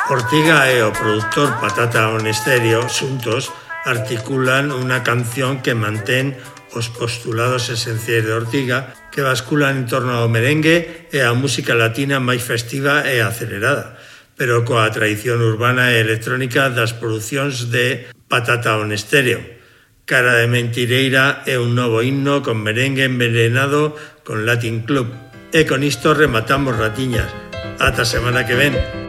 Ortiga e o produtor Patata on Estéreo xuntos articulan unha canción que mantén os postulados esenciais de Ortiga, que basculan en torno ao merengue e a música latina máis festiva e acelerada, pero coa tradición urbana e electrónica das producións de Patata on Estéreo. Cara de Mentireira é un novo himno con merengue envenenado con Latin Club. E con isto rematamos, ratiñas. Ata semana que ven.